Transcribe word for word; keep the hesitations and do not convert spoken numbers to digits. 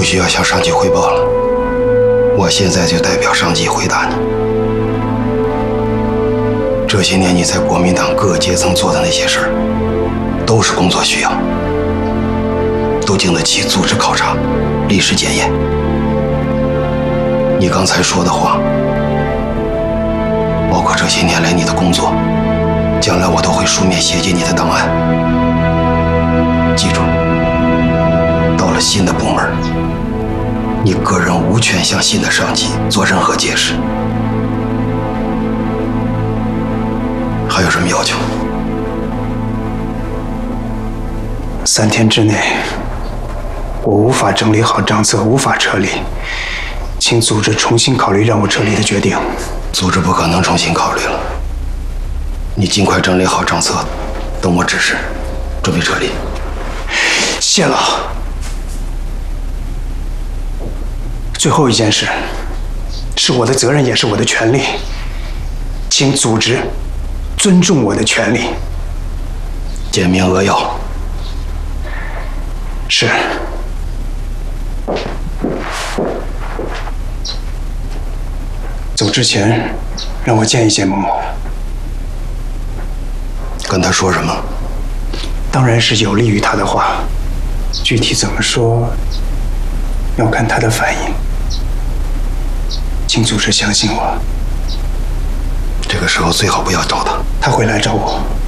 不需要向上级汇报了，我现在就代表上级回答你。这些年你在国民党各阶层做的那些事儿，都是工作需要，都经得起组织考察、历史检验。你刚才说的话，包括这些年来你的工作，将来我都会书面写进你的档案。记住，到了新的部门，你个人无权向新的上级做任何解释。还有什么要求？ 三天之内，我无法整理好账册，无法撤离，请组织重新考虑让我撤离的决定。 组织不可能重新考虑了，你尽快整理好账册，等我指示，准备撤离。 谢老。最后一件事，是我的责任，也是我的权利，请组织尊重我的权利。 简明扼要。 是。走之前，让我见一见某某。 跟他说什么？ 当然是有利于他的话，具体怎么说，要看他的反应。请组织相信我。 这个时候最好不要找他。 他会来找我。